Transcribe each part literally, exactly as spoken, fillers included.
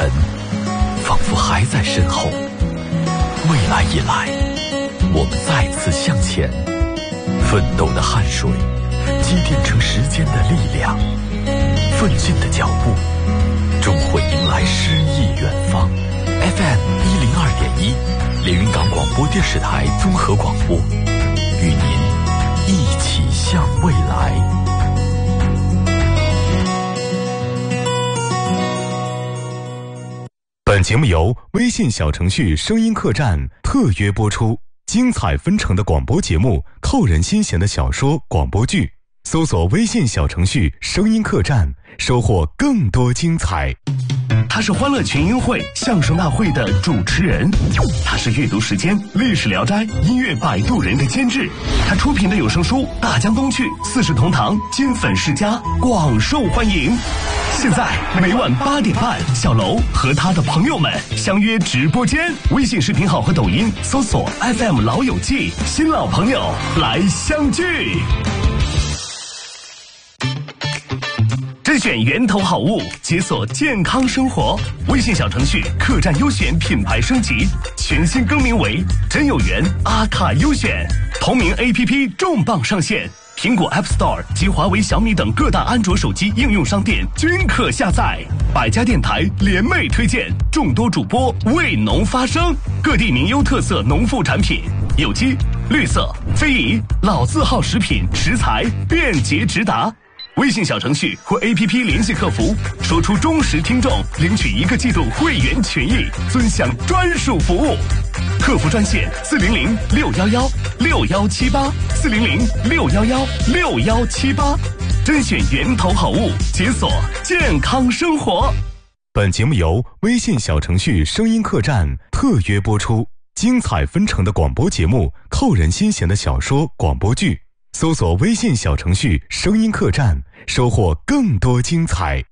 仿佛还在身后。未来以来，我们再次向前，奋斗的汗水积淀成时间的力量，奋进的脚步终会迎来诗意远方。 F M 一零二点一，连云港广播电视台综合广播，与您一起向未来。本节目由微信小程序声音客栈特约播出，精彩纷呈的广播节目，扣人心弦的小说广播剧，搜索微信小程序声音客栈，收获更多精彩。 他是欢乐群英会相声大会的主持人，他是阅读时间历史聊斋音乐摆渡人的监制，他出品的有声书《大江东去》四世同堂金粉世家广受欢迎。现在每晚八点半，小楼和他的朋友们相约直播间，微信视频号和抖音搜索 F M 老友记，新老朋友来相聚。甄选源头好物，解锁健康生活。微信小程序客栈优选品牌升级，全新更名为真有缘阿卡优选。同名 A P P 重磅上线，苹果 App Store 及华为、小米等各大安卓手机应用商店均可下载。百家电台联袂推荐，众多主播为农发声，各地名优特色农副产品，有机、绿色、非遗、老字号食品食材便捷直达。微信小程序或 A P P 联系客服，说出忠实听众，领取一个季度会员权益，尊享专属服务。客服专线四零零六幺幺六幺七八四零零六幺幺六幺七八，甄选源头好物，解锁健康生活。 本节目由微信小程序声音客栈特约播出，精彩纷呈的广播节目，扣人心弦的小说广播剧。搜索微信小程序声音客栈，收获更多精彩。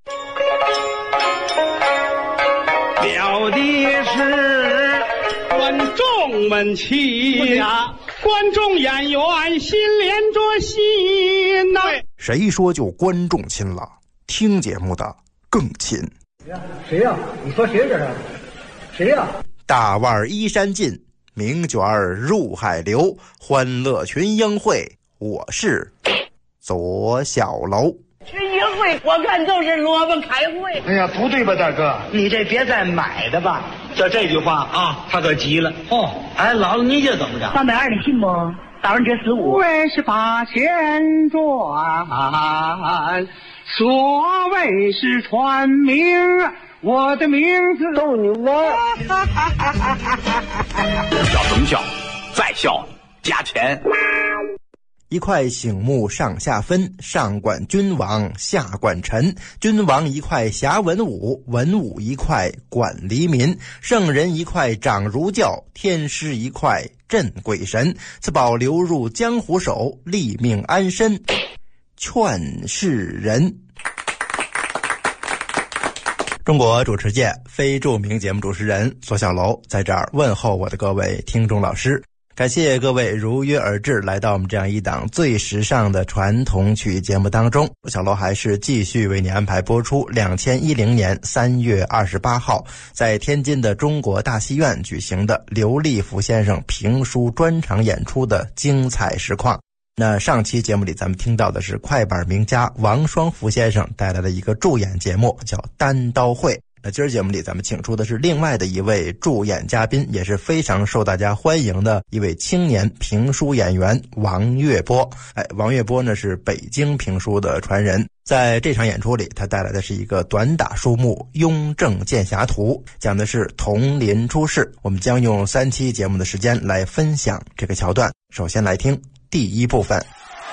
表的是观众们齐呀，观众演员心连着心呐、啊。 谁说就观众亲了？听节目的更亲。 谁呀、啊？你说谁这是？谁呀、啊？ 大腕依山尽，名卷入海流，欢乐群英会。我是左小楼。 群英会我看就是萝卜开会。 哎呀，不对吧，大哥？ 你这别再买的吧。 就这句话啊，他可急了。哦，哎，姥姥你这怎么着？ 三百二，你信不？打完这十五。 为是八千转，所谓是传名，我的名字逗你玩。 笑什么笑？再笑加钱。 一块醒目上下分，上管君王，下管臣。君王一块侠文武，文武一块管黎民。圣人一块长儒教，天师一块镇鬼神。此宝流入江湖手，立命安身，劝世人。中国主持界非著名节目主持人左小楼在这儿问候我的各位听众老师。感谢各位如约而至，来到我们这样一档最时尚的传统曲节目当中。小楼还是继续为你安排播出二零一零年三月二十八号在天津的中国大戏院举行的刘立福先生评书专场演出的精彩实况。那上期节目里咱们听到的是快板名家王双福先生带来的一个助演节目，叫单刀会。那今儿节目里咱们请出的是另外的一位助演嘉宾，也是非常受大家欢迎的一位青年评书演员王月波。哎，王月波呢是北京评书的传人，在这场演出里他带来的是一个短打书目《雍正剑侠图》，讲的是佟林出世。我们将用三期节目的时间来分享这个桥段。首先来听第一部分。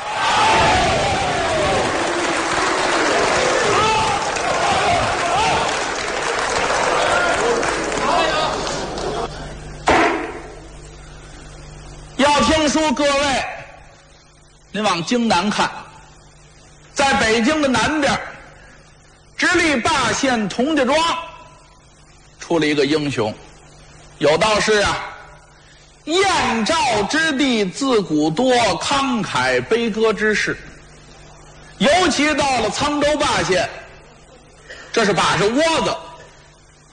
听说各位，您往京南看，在北京的南边，直隶霸县童家庄出了一个英雄，有道是啊，燕赵之地自古多慷慨悲歌之士，尤其到了沧州霸县，这是把式窝子，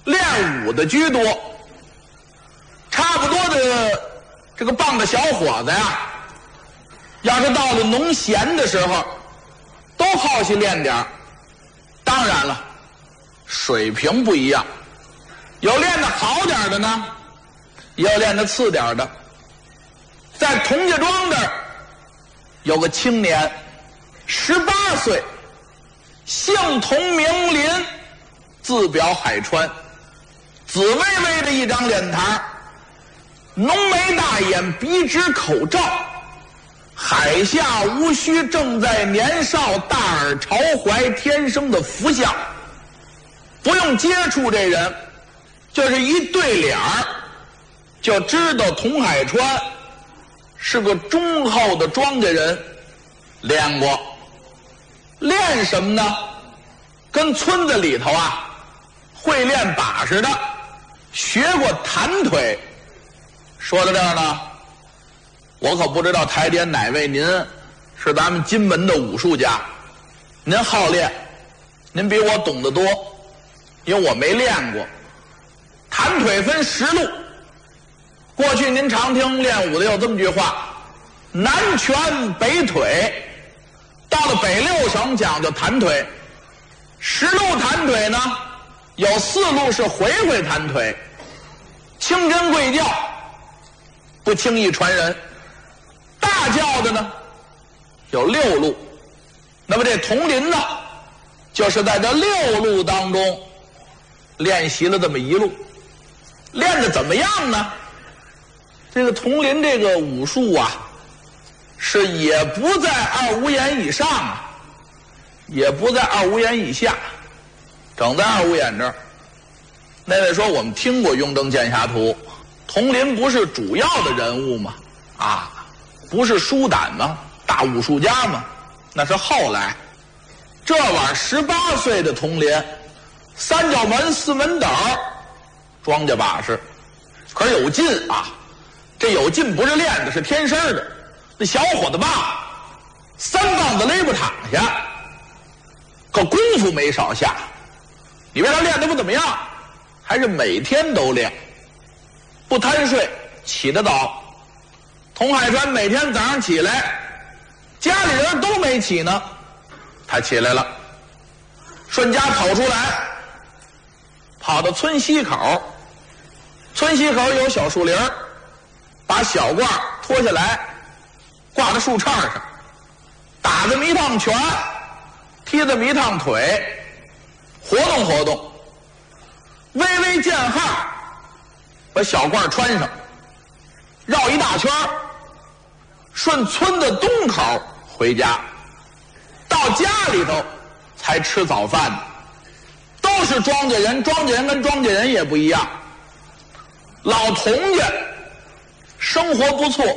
练武的居多。差不多的这个棒的小伙子呀，要是到了农闲的时候，都好去练点儿。当然了，水平不一样，有练得好点的呢，也有练得次点的。在童家庄这儿有个青年，十八岁，姓童名林，字表海川，紫微微的一张脸膛，浓眉大眼，鼻直口罩，海下无须，正在年少，大耳朝怀，天生的福相。不用接触这人，就是一对脸儿，就知道童海川是个忠厚的庄稼人。练过，练什么呢？跟村子里头啊会练把式的，学过弹腿。说到这儿呢，我可不知道台点哪位您是咱们金门的武术家，您好练，您比我懂得多，因为我没练过。弹腿分十路，过去您常听练武的有这么句话，南拳北腿，到了北六省讲究弹腿。十路弹腿呢，有四路是回回弹腿，清真贵教不轻易传人，大教的呢有六路。那么这童林呢，就是在这六路当中练习了这么一路。练得怎么样呢？这个童林这个武术啊，是也不在二五眼以上啊，也不在二五眼以下，整在二五眼这儿。那位说我们听过《雍正剑侠图》，童林不是主要的人物吗？啊，不是书胆吗？大武术家吗？那是后来。这晚十八岁的童林，三角门四门斗，庄稼把式，可是有劲啊！这有劲不是练的，是天生的。那小伙子吧，三棒子勒不躺下，可功夫没少下。你别说练得不怎么样，还是每天都练，不贪睡，起得早。童海川每天早上起来，家里人都没起呢，他起来了，顺家跑出来，跑到村西口。村西口有小树林，把小褂脱下来，挂在树杈上，打这么一趟拳，踢这么一趟腿，活动活动，微微见汗，把小褂穿上，绕一大圈，顺村的东口回家。到家里头才吃早饭，都是庄稼人，庄稼人跟庄稼人也不一样。老童家生活不错，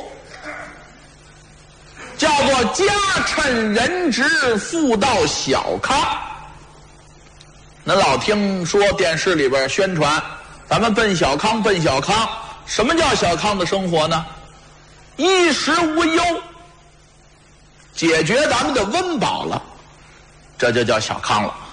叫做家趁人直，富到小康。您老听说电视里边宣传咱们奔小康奔小康，什么叫小康的生活呢？衣食无忧，解决咱们的温饱了，这就叫小康了。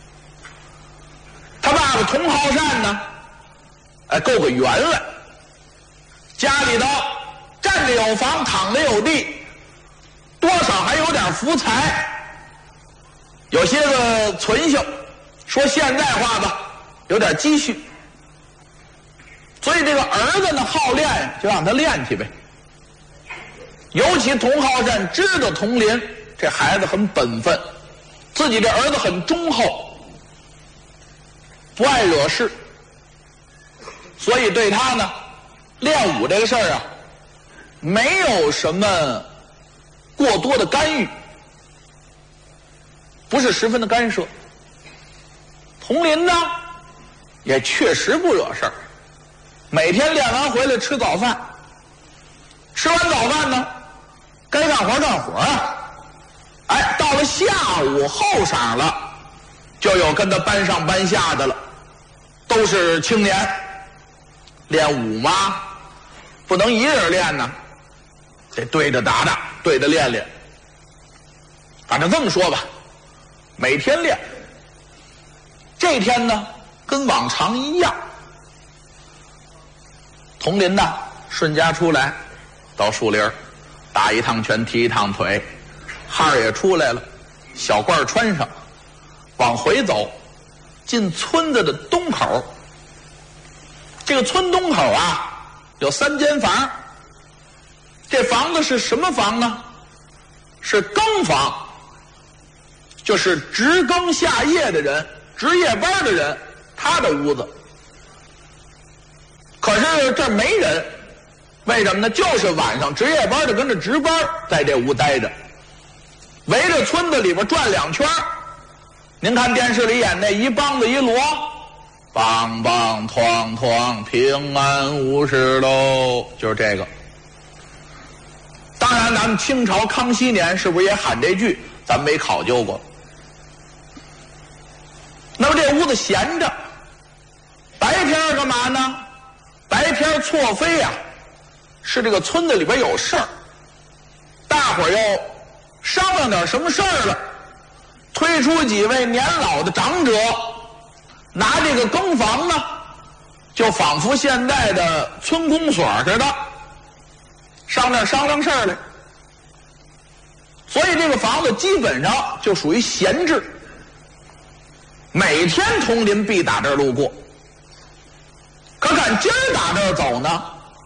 他爸爸童浩善呢，哎，够个圆来，家里头站着有房，躺着有地，多少还有点福财，有些个存性，说现代话吧，有点积蓄。所以这个儿子呢好练，就让他练去呗。尤其童浩善知道童林这孩子很本分，自己这儿子很忠厚，不爱惹事，所以对他呢练武这个事儿啊，没有什么过多的干预，不是十分的干涉。童林呢也确实不惹事儿，每天练完回来吃早饭，吃完早饭呢该干活干活啊。哎，到了下午后晌了，就有跟他班上班下的了，都是青年。练武嘛，不能一人练呢，得对着打打，对着练练。反正这么说吧，每天练。这天呢跟往常一样。佟林呐，顺家出来，到树林打一趟拳，踢一趟腿，哈儿也出来了，小褂穿上，往回走，进村子的东口。这个村东口啊，有三间房。这房子是什么房呢？是更房，就是值更下夜的人，值夜班的人，他的屋子。可是这儿没人，为什么呢？就是晚上值夜班的跟着值班在这屋待着，围着村子里边转两圈。您看电视里演那一梆子一锣，梆梆哐哐，平安无事喽，就是这个。当然咱们清朝康熙年是不是也喊这句，咱没考究过。那么这屋子闲着，白天干嘛呢？白天错非啊，是这个村子里边有事儿，大伙儿要商量点什么事儿了，推出几位年老的长者，拿这个更房呢，就仿佛现在的村公所似的，商量商量事儿来。所以这个房子基本上就属于闲置，每天佟林必打这儿路过。可赶今儿打这儿走呢，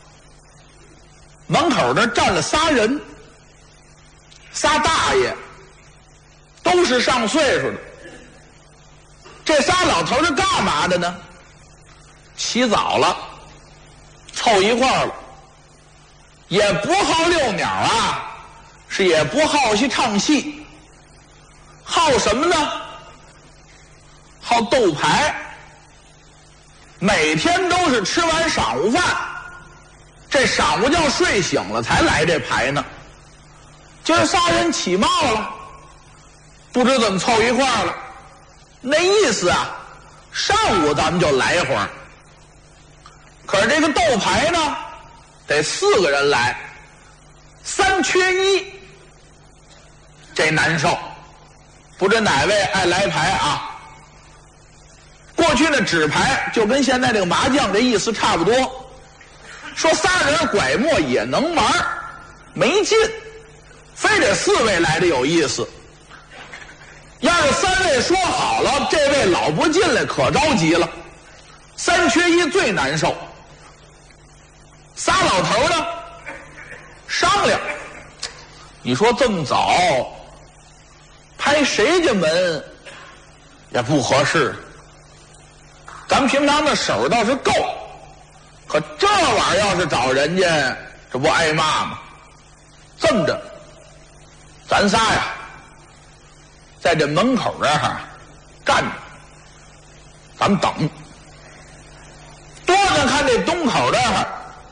门口这站了仨人，仨大爷，都是上岁数的。这仨老头是干嘛的呢？起早了，凑一块儿了，也不好遛鸟啊，是也不好去唱戏，好什么呢？好斗牌。每天都是吃完晌午饭，这晌午觉睡醒了才来这牌呢。今儿仨人起冒了，不知怎么凑一块儿了。那意思啊，上午咱们就来一会儿。可是这个斗牌呢，得四个人来，三缺一，这难受。不知哪位爱来牌啊？过去那纸牌就跟现在这个麻将这意思差不多，说仨人拐磨也能玩，没劲，非得四位来的有意思。要是三位说好了，这位老不进来可着急了，三缺一最难受。仨老头呢商量，你说这么早拍谁家门也不合适，咱们平常的手倒是够，可这玩意儿要是找人家，这不挨骂吗？这么着，咱仨呀，在这门口这儿站着，咱们等。多呢，看这东口这儿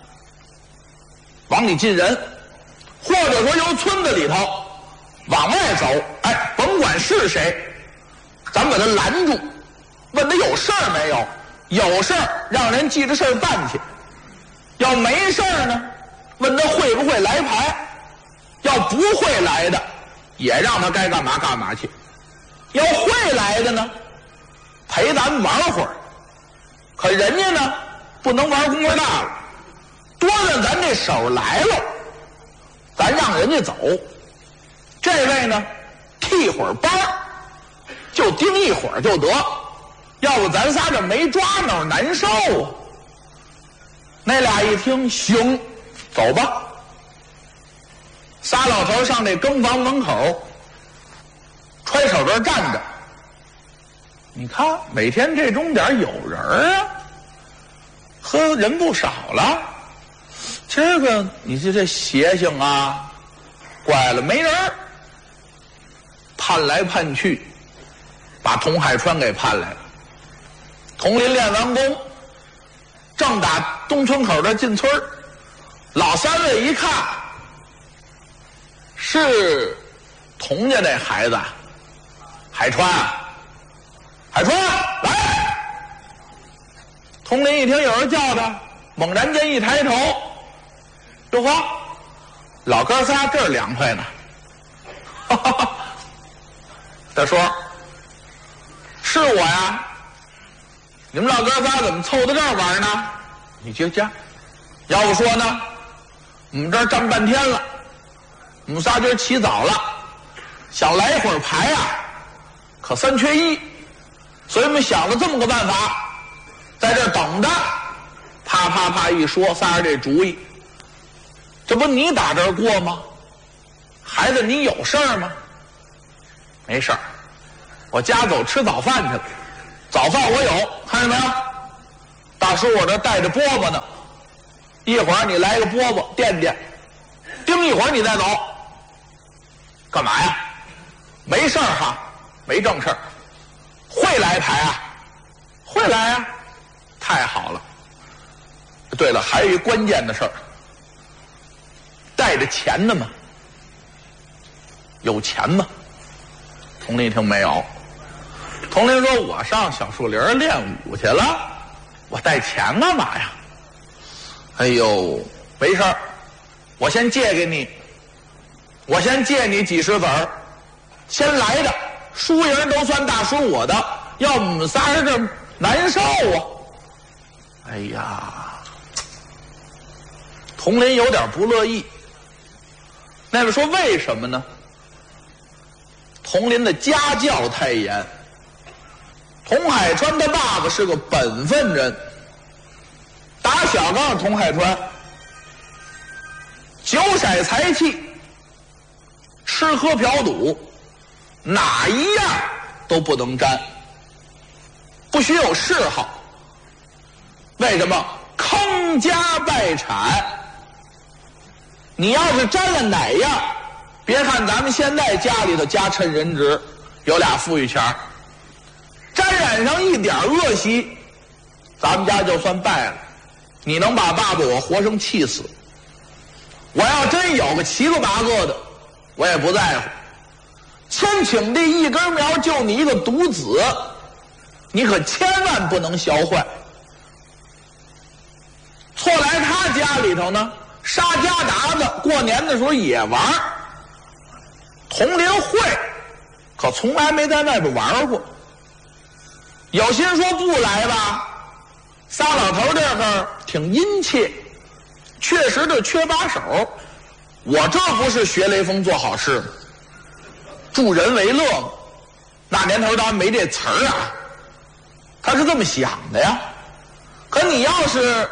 往里进人，或者说由村子里头往外走，哎，甭管是谁，咱把他拦住。问他有事儿没有？有事儿让人记着事儿办去。要没事儿呢，问他会不会来牌。要不会来的，也让他该干嘛干嘛去。要会来的呢，陪咱们玩会儿。可人家呢，不能玩功夫大了，多了咱这手来了，咱让人家走。这位呢，替会儿班就盯一会儿就得。要不咱仨这没抓挠难受啊。那俩一听行，走吧。仨老头上那更房门口，揣手这站着。你看每天这钟点有人啊，呵，人不少了。今儿个你这这邪性啊，怪了没人。盼来盼去，把佟海川给盼来了。佟林练完功，正打东村口这进村，老三位一看，是佟家那孩子海川，海川来。佟林一听有人叫他，猛然间一抬头，哟呵，老哥仨这儿凉快呢。哈哈哈，他说是我呀。 你们老哥仨怎么凑到这儿玩呢？你接家，要不说呢，我们这儿站半天了，我们仨今儿起早了，想来一会儿牌啊，可三缺一，所以我们想了这么个办法，在这儿等着。啪啪啪一说，仨人这主意，这不你打这儿过吗？孩子，你有事儿吗？没事儿，我家走吃早饭去了，早饭我有，看见没有？大叔我这带着饽饽呢，一会儿你来个饽饽垫垫，盯一会儿你再走。干嘛呀？没事儿哈，没正事儿。会来牌啊？会来啊，太好了。对了，还有一关键的事儿，带着钱的吗？有钱吗？佟林一听没有。佟林说：“我上小树林练武去了，我带钱干嘛呀？”哎呦，没事儿，我先借给你，我先借你几十子儿，先来的，输赢都算大叔我的，要我们仨人这难受啊！哎呀，佟林有点不乐意。那位说为什么呢？佟林的家教太严。佟海川他爸爸是个本分人，打小告诉佟海川，酒色财气、吃喝嫖赌，哪一样都不能沾，不许有嗜好。为什么？坑家败产。你要是沾了哪样，别看咱们现在家里头家趁人直，有俩富裕钱儿，沾染上一点恶习，咱们家就算败了。你能把爸爸我活生气死。我要真有个七个八个的，我也不在乎。千顷地一根苗，就你一个独子，你可千万不能销坏。错来他家里头呢，杀家达子，过年的时候也玩。佟林会，可从来没在外边玩过。有心说不来吧，仨老头这个挺殷切，确实就缺把手。我这不是学雷锋做好事吗？助人为乐吗？那年头当然没这词儿啊，他是这么想的呀。可你要是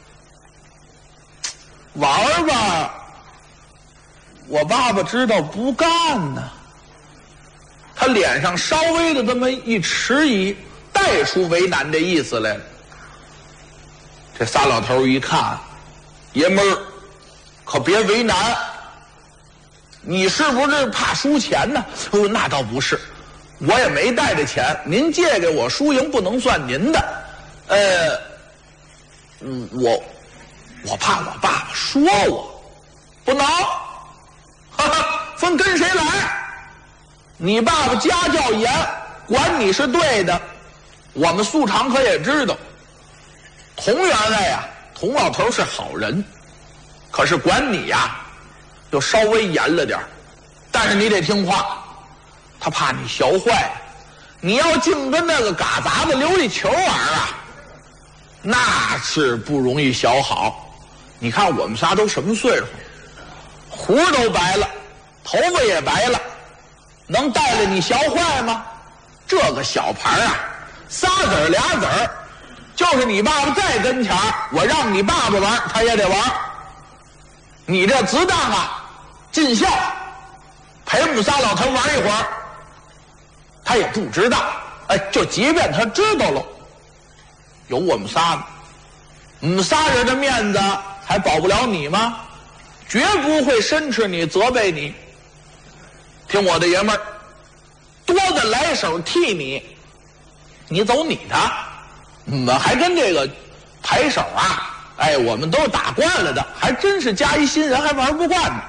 玩吧，我爸爸知道不干呢。他脸上稍微的这么一迟疑，带出为难的意思来了。这仨老头一看，爷们儿，可别为难。你是不是怕输钱呢？哦，那倒不是，我也没带着钱，您借给我，输赢不能算您的。呃，嗯，我我怕我爸爸说我，不能，哈哈，分跟谁来？你爸爸家教严，管你是对的。我们素常可也知道，佟员外呀，佟老头是好人，可是管你呀，就稍微严了点，但是你得听话，他怕你学坏。你要净跟那个嘎杂子琉璃球玩啊，那是不容易学好。你看我们仨都什么岁数，胡都白了，头发也白了，能带着你学坏吗？这个小牌啊，仨子儿俩子儿，就是你爸爸在跟前儿，我让你爸爸玩，他也得玩。你这子弹啊，尽孝，陪我们仨老头玩一会儿，他也不知道。哎，就即便他知道了，有我们仨呢，我们仨人的面子还保不了你吗？绝不会申斥你、责备你。听我的爷们儿，多的来手替你，你走你的，我们还跟这个牌手啊，哎，我们都是打惯了的，还真是加一新人还玩不惯呢。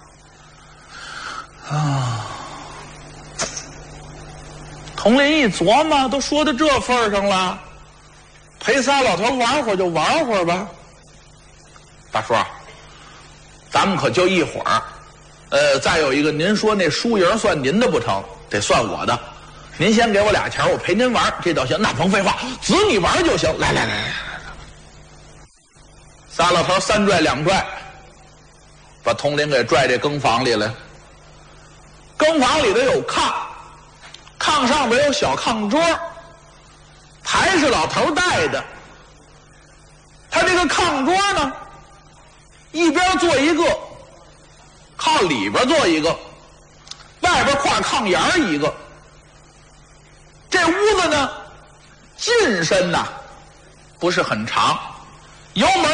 啊，佟林一琢磨，都说到这份上了，陪仨老头玩会儿就玩会儿吧。大叔，咱们可就一会儿。呃，再有一个，您说那输赢算您的不成，得算我的。 您先给我俩钱，我陪您玩，这倒行。那甭废话，子女玩就行。来来来来，仨老头三拽两拽，把铜铃给拽这更房里来。更房里头有炕，炕上边有小炕桌，牌是老头带的。他这个炕桌呢，一边坐一个，靠里边坐一个，外边跨炕沿儿一个。这屋子呢，进深呐，不是很长，由门